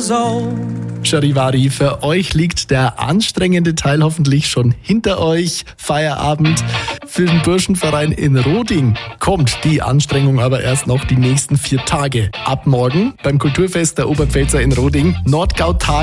years old. Charivari, für euch liegt der anstrengende Teil hoffentlich schon hinter euch. Feierabend für den Burschenverein in Roding kommt die Anstrengung aber erst noch die nächsten 4 Tage. Ab morgen beim Kulturfest der Oberpfälzer in Roding Nordgau-Tag.